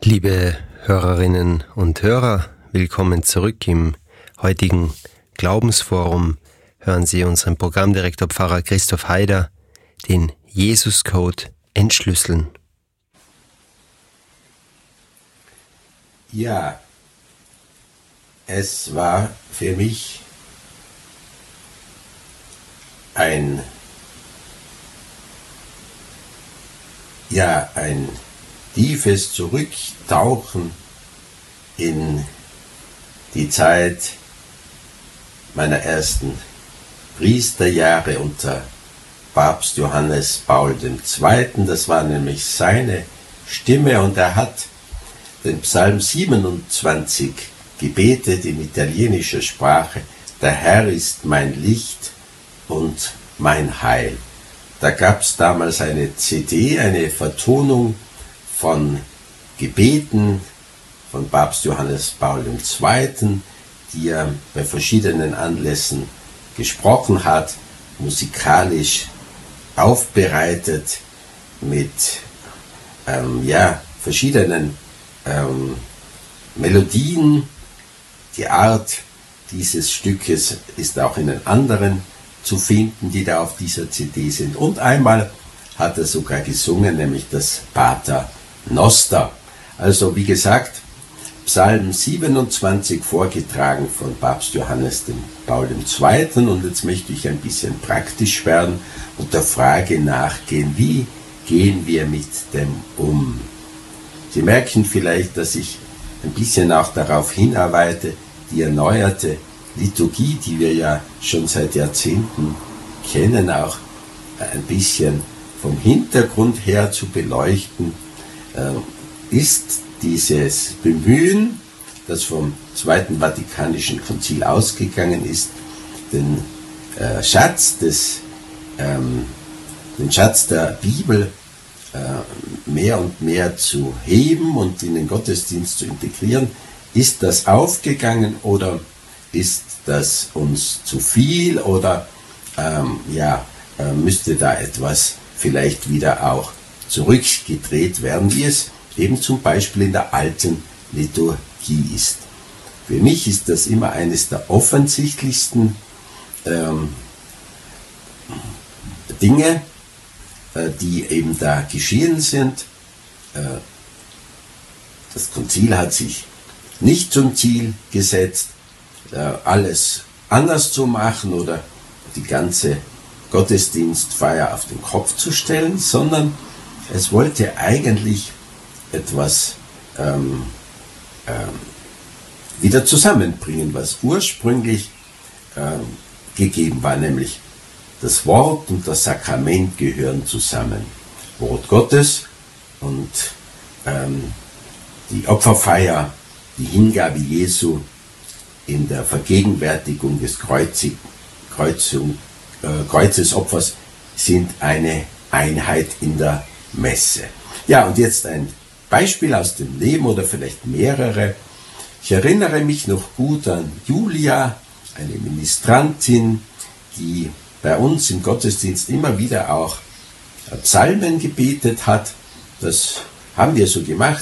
Liebe Hörerinnen und Hörer, willkommen zurück im heutigen Glaubensforum. Hören Sie unseren Programmdirektor Pfarrer Christoph Haider den Jesus-Code entschlüsseln. Ja, es war für mich ein tiefes Zurücktauchen in die Zeit meiner ersten Priesterjahre unter Papst Johannes Paul II. Das war nämlich seine Stimme und er hat den Psalm 27 gebetet in italienischer Sprache. Der Herr ist mein Licht und mein Heil. Da gab es damals eine CD, eine Vertonung von Gebeten von Papst Johannes Paul II., die er bei verschiedenen Anlässen gesprochen hat, musikalisch aufbereitet mit verschiedenen Melodien. Die Art dieses Stückes ist auch in den anderen zu finden, die da auf dieser CD sind. Und einmal hat er sogar gesungen, nämlich das Pater Noster. Also wie gesagt, Psalm 27 vorgetragen von Papst Johannes Paul II. Und jetzt möchte ich ein bisschen praktisch werden und der Frage nachgehen, wie gehen wir mit dem um? Sie merken vielleicht, dass ich ein bisschen auch darauf hinarbeite, die erneuerte Liturgie, die wir ja schon seit Jahrzehnten kennen, auch ein bisschen vom Hintergrund her zu beleuchten, ist dieses Bemühen, das vom Zweiten Vatikanischen Konzil ausgegangen ist, den Schatz der Bibel mehr und mehr zu heben und in den Gottesdienst zu integrieren. Ist das aufgegangen oder ist das uns zu viel oder müsste da etwas vielleicht wieder auch zurückgedreht werden, wie es eben zum Beispiel in der alten Liturgie ist. Für mich ist das immer eines der offensichtlichsten Dinge, die eben da geschehen sind. Das Konzil hat sich nicht zum Ziel gesetzt, alles anders zu machen oder die ganze Gottesdienstfeier auf den Kopf zu stellen, sondern es wollte eigentlich etwas wieder zusammenbringen, was ursprünglich gegeben war, nämlich das Wort und das Sakrament gehören zusammen. Wort Gottes und die Opferfeier, die Hingabe Jesu in der Vergegenwärtigung des Kreuzesopfers sind eine Einheit in der Messe. Ja, und jetzt ein Beispiel aus dem Leben oder vielleicht mehrere. Ich erinnere mich noch gut an Julia, eine Ministrantin, die bei uns im Gottesdienst immer wieder auch Psalmen gebetet hat. Das haben wir so gemacht.